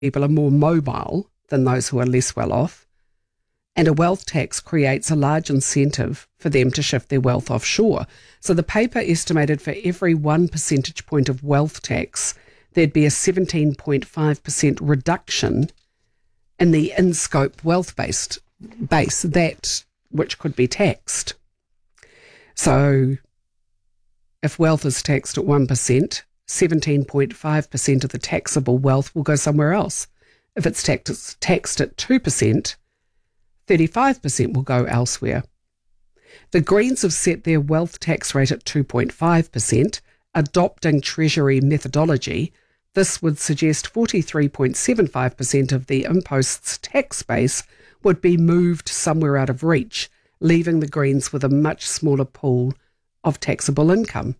people are more mobile than those who are less well off, and a wealth tax creates a large incentive for them to shift their wealth offshore. So the paper estimated for every 1 percentage point of wealth tax, there'd be a 17.5% reduction in the in-scope wealth-based base, that which could be taxed. So if wealth is taxed at 1%, 17.5% of the taxable wealth will go somewhere else. If it's taxed at 2%, 35% will go elsewhere. The Greens have set their wealth tax rate at 2.5%, adopting Treasury methodology. This would suggest 43.75% of the impost's tax base would be moved somewhere out of reach, leaving the Greens with a much smaller pool of taxable income.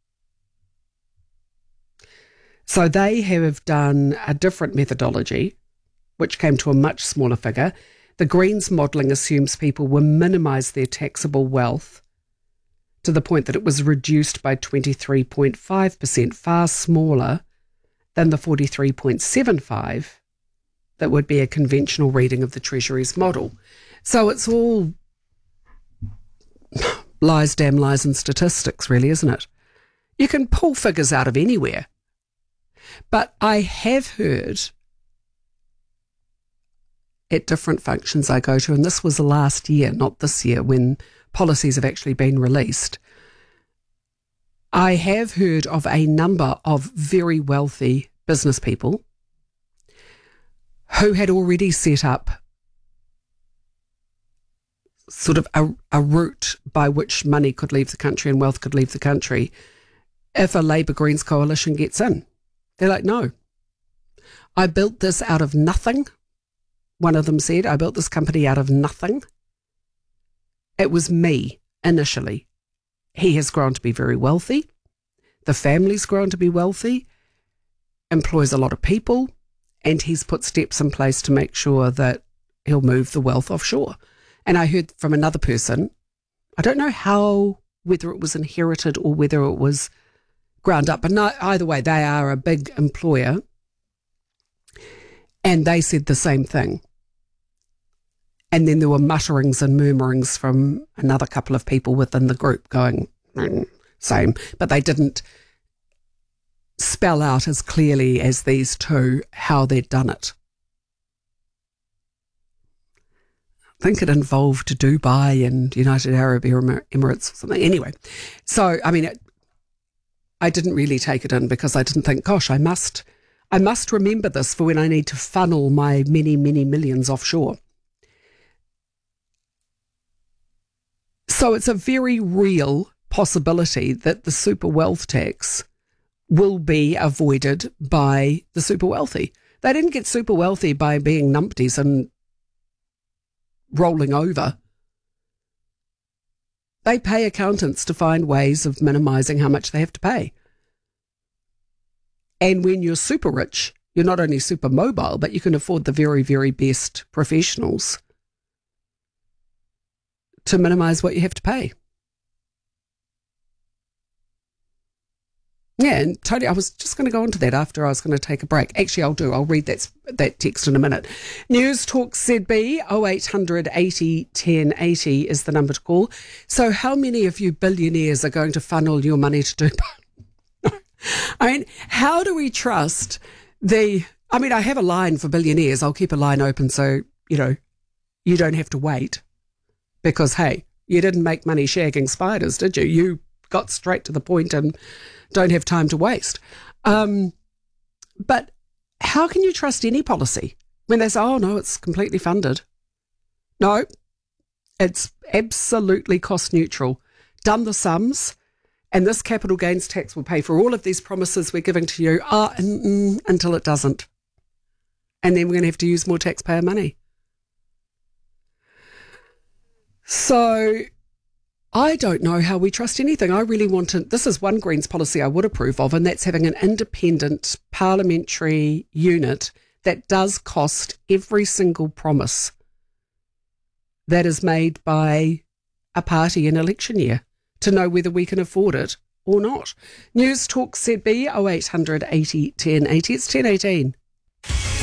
So they have done a different methodology, which came to a much smaller figure. The Greens modelling assumes people will minimise their taxable wealth to the point that it was reduced by 23.5%, far smaller than the 43.75% that would be a conventional reading of the Treasury's model. So it's all lies, damn lies and statistics, really, isn't it? You can pull figures out of anywhere. But I have heard at different functions I go to, and this was last year, not this year, when policies have actually been released, I have heard of a number of very wealthy business people who had already set up sort of a route by which money could leave the country and wealth could leave the country if a Labour Greens coalition gets in. They're like, no, I built this out of nothing. One of them said, I built this company out of nothing. It was me initially. He has grown to be very wealthy. The family's grown to be wealthy, employs a lot of people, and he's put steps in place to make sure that he'll move the wealth offshore. And I heard from another person, I don't know how, whether it was inherited or whether it was ground up, but no, either way, they are a big employer, and they said the same thing. And then there were mutterings and murmurings from another couple of people within the group going, same, but they didn't spell out as clearly as these two how they'd done it. I think it involved Dubai and United Arab Emirates or something. Anyway, so, I mean, I didn't really take it in because I didn't think, gosh, I must remember this for when I need to funnel my many, many millions offshore. So it's a very real possibility that the super wealth tax will be avoided by the super wealthy. They didn't get super wealthy by being numpties and rolling over. They pay accountants to find ways of minimising how much they have to pay. And when you're super rich, you're not only super mobile, but you can afford the very, very best professionals to minimise what you have to pay. Yeah, and Tony, I was just going to go on to that after I was going to take a break. Actually, I'll read that text in a minute. News Talk ZB 0800 80 1080 is the number to call. So how many of you billionaires are going to funnel your money to Dubai? I mean, how do we trust I have a line for billionaires. I'll keep a line open so, you don't have to wait. Because, hey, you didn't make money shagging spiders, did you? You got straight to the point and don't have time to waste. But how can you trust any policy when they say, oh, no, it's completely funded? No, it's absolutely cost neutral. Done the sums, and this capital gains tax will pay for all of these promises we're giving to you until it doesn't. And then we're going to have to use more taxpayer money. So I don't know how we trust anything. I really want to, this is one Greens policy I would approve of, and that's having an independent parliamentary unit that does cost every single promise that is made by a party in election year to know whether we can afford it or not. News Talk ZB 0800 80 1080. It's 10:18.